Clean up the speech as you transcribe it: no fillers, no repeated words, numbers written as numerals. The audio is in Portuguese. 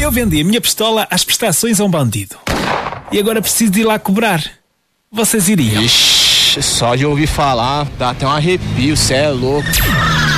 Eu vendi a minha pistola às prestações a um bandido. E agora preciso de ir lá cobrar. Vocês iriam? Ixi, só de ouvir falar, dá até um arrepio, cê é louco.